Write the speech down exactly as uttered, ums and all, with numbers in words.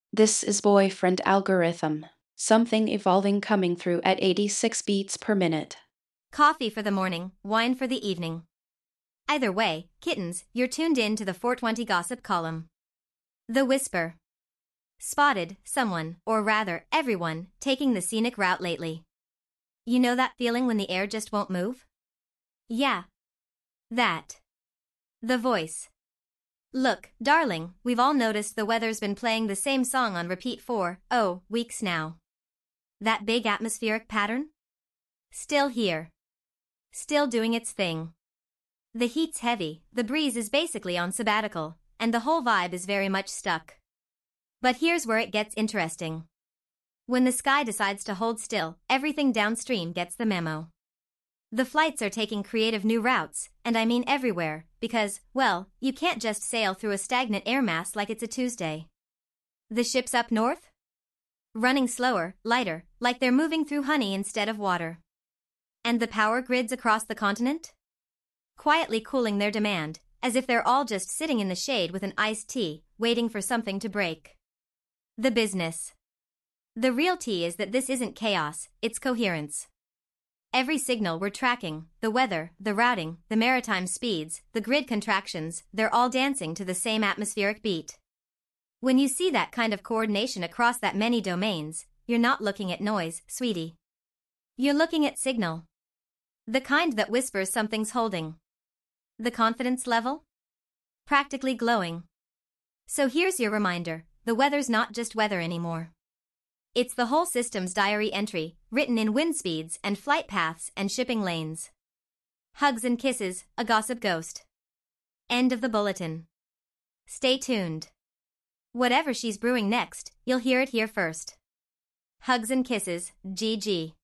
This is boyfriend algorithm. Something evolving coming through at eighty-six beats per minute. Coffee for the morning, wine for the evening. Either way, kittens, you're tuned in to the four twenty gossip column. The Whisper. Spotted someone, or rather, everyone, taking the scenic route lately. You know that feeling when the air just won't move? Yeah. That. The Voice. Look, darling, we've all noticed the weather's been playing the same song on repeat for, oh, weeks now. That big atmospheric pattern? Still here. Still doing its thing. The heat's heavy, the breeze is basically on sabbatical, and the whole vibe is very much stuck. But here's where it gets interesting. When the sky decides to hold still, everything downstream gets the memo. The flights are taking creative new routes, and I mean everywhere, because, well, you can't just sail through a stagnant air mass like it's a Tuesday. The ships up north? Running slower, lighter, like they're moving through honey instead of water. And the power grids across the continent? Quietly cooling their demand, as if they're all just sitting in the shade with an iced tea, waiting for something to break. The business. The real tea is that this isn't chaos, it's coherence. Every signal we're tracking, the weather, the routing, the maritime speeds, the grid contractions, they're all dancing to the same atmospheric beat. When you see that kind of coordination across that many domains, you're not looking at noise, sweetie. You're looking at signal. The kind that whispers something's holding. The confidence level? Practically glowing. So here's your reminder, the weather's not just weather anymore. It's the whole system's diary entry, written in wind speeds and flight paths and shipping lanes. Hugs and kisses, a gossip ghost. End of the bulletin. Stay tuned. Whatever she's brewing next, you'll hear it here first. Hugs and kisses, G G.